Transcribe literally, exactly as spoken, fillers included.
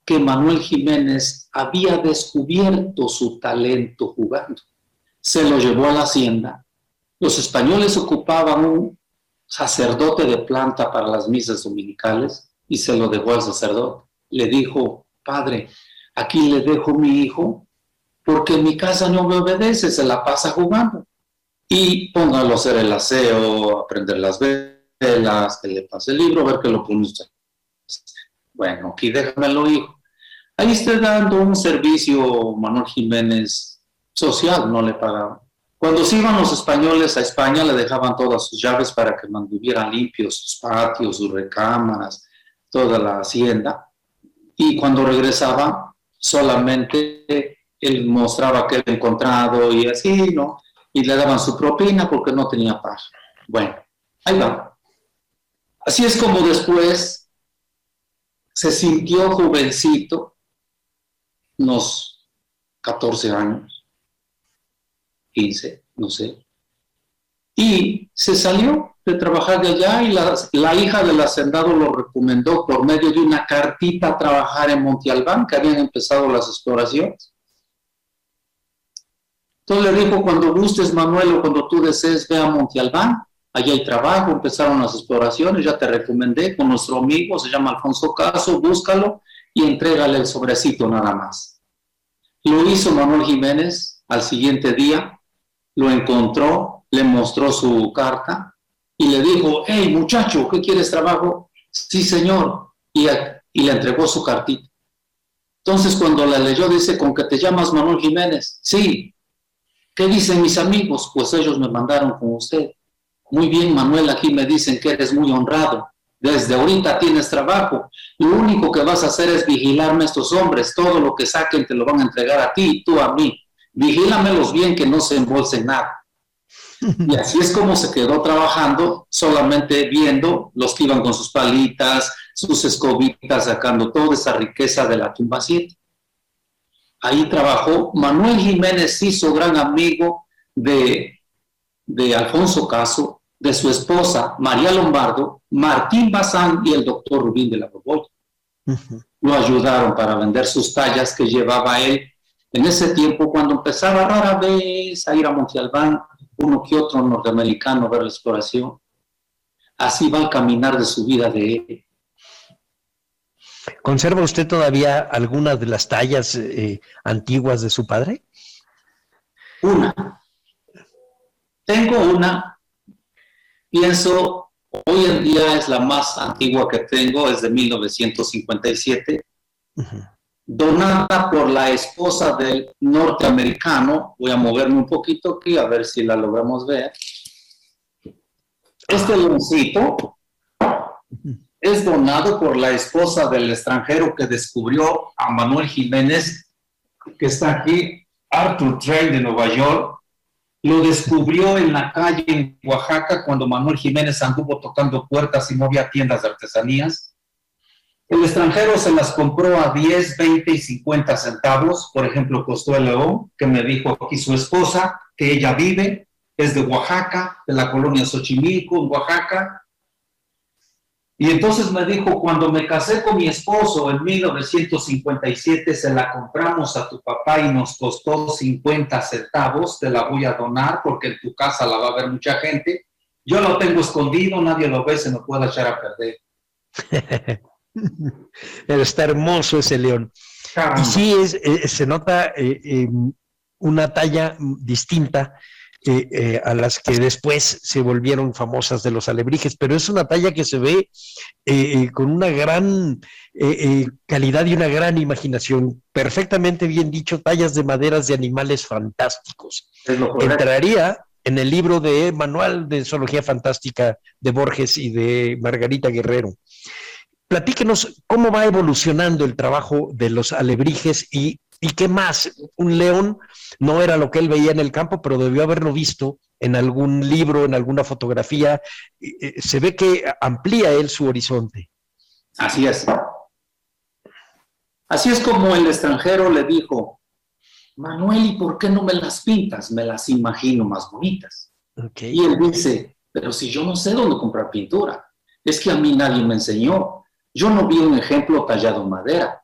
que Manuel Jiménez había descubierto su talento jugando. Se lo llevó a la hacienda. Los españoles ocupaban un sacerdote de planta para las misas dominicales y se lo dejó al sacerdote. Le dijo: padre, aquí le dejo mi hijo porque en mi casa no me obedece, se la pasa jugando. Y póngalo a hacer el aseo, a prender las velas, que le pase el libro, a ver que lo pone usted. Bueno, aquí déjamelo, hijo. Ahí está dando un servicio Manuel Jiménez social, no le pagaban. Cuando se iban los españoles a España, le dejaban todas sus llaves para que mantuvieran limpios sus patios, sus recámaras, toda la hacienda. Y cuando regresaba, solamente él mostraba que había encontrado y así, ¿no? Y le daban su propina porque no tenía paz. Bueno, ahí va. Así es como después se sintió jovencito, unos catorce años, quince, no sé, y se salió de trabajar de allá y la, la hija del hacendado lo recomendó por medio de una cartita a trabajar en Monte Albán, que habían empezado las exploraciones. Entonces le dijo: cuando gustes, Manuel, o cuando tú desees, ve a Monte Albán, allá hay trabajo, empezaron las exploraciones, ya te recomendé, con nuestro amigo, se llama Alfonso Caso, búscalo y entrégale el sobrecito nada más. Lo hizo Manuel Jiménez. Al siguiente día lo encontró, le mostró su carta y le dijo: hey, muchacho, ¿qué quieres trabajo? Sí, señor. Y, y le entregó su cartita. Entonces, cuando la leyó, dice: ¿con que te llamas Manuel Jiménez? Sí. ¿Qué dicen mis amigos? Pues ellos me mandaron con usted. Muy bien, Manuel, aquí me dicen que eres muy honrado. Desde ahorita tienes trabajo. Lo único que vas a hacer es vigilarme a estos hombres. Todo lo que saquen te lo van a entregar a ti y tú a mí. Vigílamelos bien, que no se embolsen nada. Y así es como se quedó trabajando, solamente viendo los que iban con sus palitas, sus escobitas, sacando toda esa riqueza de la tumba siete. Ahí trabajó. Manuel Jiménez hizo gran amigo de, de Alfonso Caso, de su esposa María Lombardo, Martín Bazán y el doctor Rubín de la Borbolla. Uh-huh. Lo ayudaron para vender sus tallas que llevaba él en ese tiempo, cuando empezaba rara vez a ir a Monte Albán, uno que otro norteamericano a ver la exploración. Así va el caminar de su vida de él. ¿Conserva usted todavía algunas de las tallas eh, antiguas de su padre? Una. Tengo una. Pienso, hoy en día es la más antigua que tengo, es de mil novecientos cincuenta y siete. Uh-huh. Donada por la esposa del norteamericano. Voy a moverme un poquito aquí a ver si la logramos ver. Este leoncito uh-huh. es donado por la esposa del extranjero que descubrió a Manuel Jiménez, que está aquí, Arthur Train de Nueva York. Lo descubrió en la calle en Oaxaca cuando Manuel Jiménez anduvo tocando puertas y no había tiendas de artesanías. El extranjero se las compró a diez, veinte y cincuenta centavos. Por ejemplo, costó el león, que me dijo aquí su esposa, que ella vive, es de Oaxaca, de la colonia Xochimilco, en Oaxaca. Y entonces me dijo: cuando me casé con mi esposo en mil novecientos cincuenta y siete, se la compramos a tu papá y nos costó cincuenta centavos, te la voy a donar porque en tu casa la va a ver mucha gente. Yo lo tengo escondido, nadie lo ve, se me puede echar a perder. Está hermoso ese león. Caramba. Y sí, es, eh, se nota eh, eh, una talla distinta eh, eh, a las que después se volvieron famosas de los alebrijes, pero es una talla que se ve eh, eh, con una gran eh, eh, calidad y una gran imaginación. Perfectamente bien dicho, tallas de maderas de animales fantásticos. Entraría en el libro de Manual de Zoología Fantástica de Borges y de Margarita Guerrero. Platíquenos cómo va evolucionando el trabajo de los alebrijes y, y qué más. Un león no era lo que él veía en el campo, pero debió haberlo visto en algún libro, en alguna fotografía. Se ve que amplía él su horizonte. Así es. Así es como el extranjero le dijo: Manuel, ¿y por qué no me las pintas? Me las imagino más bonitas. Okay. Y él dice: pero si yo no sé dónde comprar pintura, es que a mí nadie me enseñó. Yo no vi un ejemplo tallado en madera.